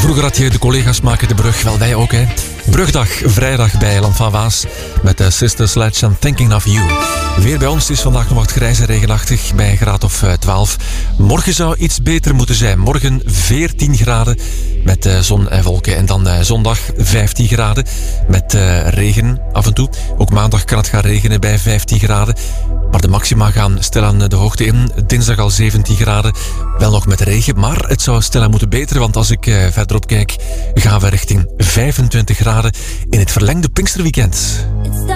Vroeger had je de collega's maken de brug, wel wij ook hè. Brugdag, vrijdag bij Land van Waas met Sister Sledge en Thinking of You. Weer bij ons is vandaag nog wat grijs en regenachtig bij een graad of 12. Morgen zou iets beter moeten zijn. Morgen 14 graden met zon en wolken. En dan zondag 15 graden met regen af en toe. Ook maandag kan het gaan regenen bij 15 graden. Maar de maxima gaan stilaan de hoogte in. Dinsdag al 17 graden. Wel nog met regen, maar het zou stilaan moeten beteren. Want als ik verderop kijk, gaan we richting 25 graden in het verlengde Pinksterweekend.